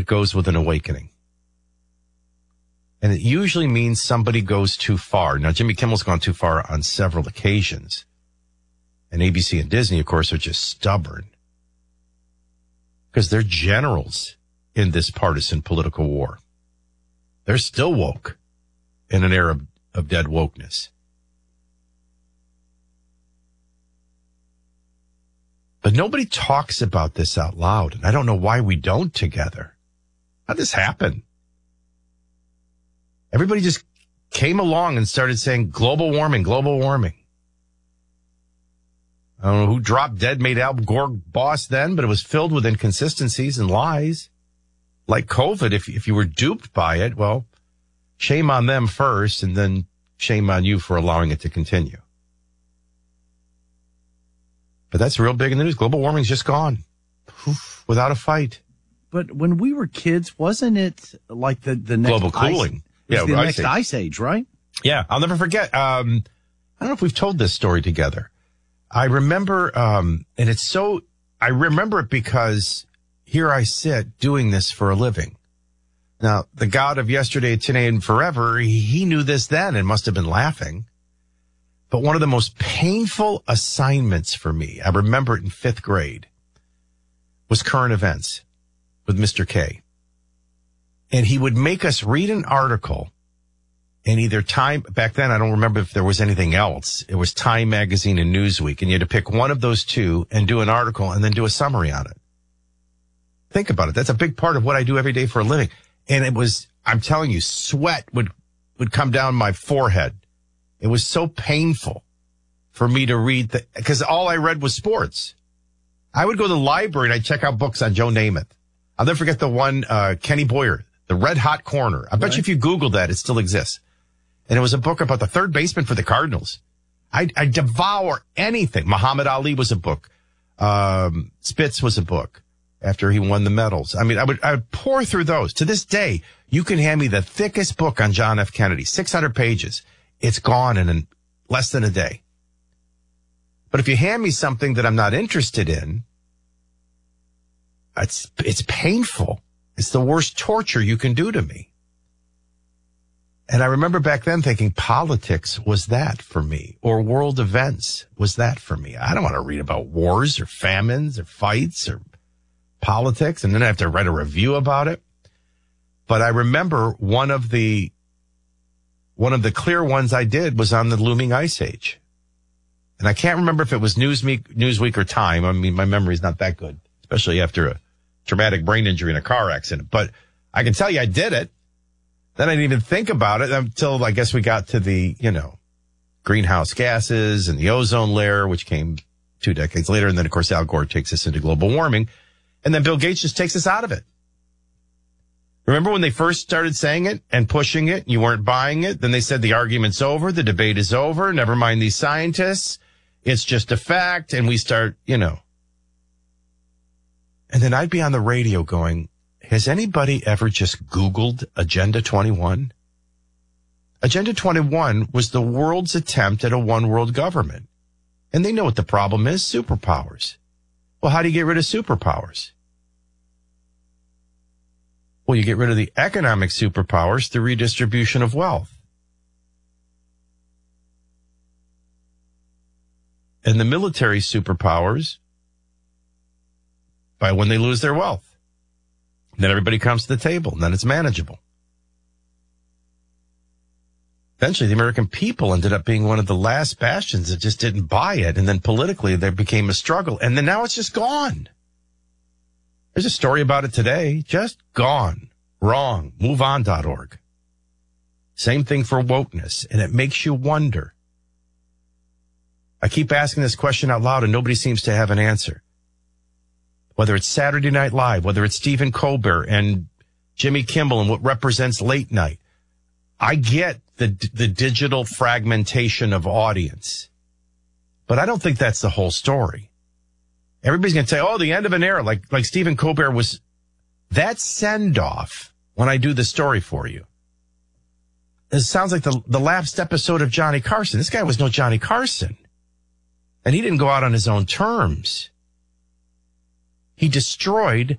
it goes with an awakening. And it usually means somebody goes too far. Now, Jimmy Kimmel's gone too far on several occasions. And ABC and Disney, of course, are just stubborn. Because they're generals in this partisan political war. They're still woke in an era of dead wokeness. But nobody talks about this out loud, and I don't know why we don't together. How'd this happen? Everybody just came along and started saying global warming, global warming. I don't know who dropped dead, made Al Gore boss then, but it was filled with inconsistencies and lies. Like COVID, if you were duped by it, well, shame on them first, and then shame on you for allowing it to continue. But that's real big in the news. Global warming's just gone. Oof, without a fight. But when we were kids, wasn't it like the next global cooling? The next ice age, right? Yeah, I'll never forget. I don't know if we've told this story together. I remember, and I remember it because here I sit doing this for a living. Now, the God of yesterday, today, and forever, he knew this then and must have been laughing. But one of the most painful assignments for me, I remember it in 5th grade, was current events with Mr. K. And he would make us read an article in either Time, back then I don't remember if there was anything else. It was Time Magazine and Newsweek, and you had to pick one of those two and do an article and then do a summary on it. Think about it. That's a big part of what I do every day for a living. And it was, I'm telling you, sweat would come down my forehead. It was so painful for me to read because all I read was sports. I would go to the library and I'd check out books on Joe Namath. I'll never forget the one, Kenny Boyer, The Red Hot Corner. I bet you if you Googled that, it still exists. And it was a book about the third baseman for the Cardinals. I devour anything. Muhammad Ali was a book. Spitz was a book after he won the medals. I mean, I would pour through those. To this day, you can hand me the thickest book on John F. Kennedy, 600 pages. It's gone in less than a day. But if you hand me something that I'm not interested in, it's painful. It's the worst torture you can do to me. And I remember back then thinking politics was that for me, or world events was that for me. I don't want to read about wars or famines or fights or politics, and then I have to write a review about it. But I remember one of the clear ones I did was on the looming ice age. And I can't remember if it was Newsweek or Time. I mean, my memory's not that good, especially after a traumatic brain injury in a car accident. But I can tell you I did it. Then I didn't even think about it until I guess we got to the, greenhouse gases and the ozone layer, which came 2 decades later. And then, of course, Al Gore takes us into global warming. And then Bill Gates just takes us out of it. Remember when they first started saying it and pushing it, you weren't buying it? Then they said the argument's over, the debate is over, never mind these scientists, it's just a fact, and we start, And then I'd be on the radio going, has anybody ever just Googled Agenda 21? Agenda 21 was the world's attempt at a one-world government. And they know what the problem is, superpowers. Well, how do you get rid of superpowers? Well, you get rid of the economic superpowers through redistribution of wealth. And the military superpowers by when they lose their wealth. Then everybody comes to the table, and then it's manageable. Eventually, the American people ended up being one of the last bastions that just didn't buy it, and then politically there became a struggle, and then now it's just gone. There's a story about it today. Just gone. Wrong. MoveOn.org. Same thing for wokeness. And it makes you wonder. I keep asking this question out loud and nobody seems to have an answer. Whether it's Saturday Night Live, whether it's Stephen Colbert and Jimmy Kimmel and what represents late night. I get the digital fragmentation of audience. But I don't think that's the whole story. Everybody's going to say, oh, the end of an era, like Stephen Colbert was. That send-off when I do the story for you. It sounds like the last episode of Johnny Carson. This guy was no Johnny Carson. And he didn't go out on his own terms. He destroyed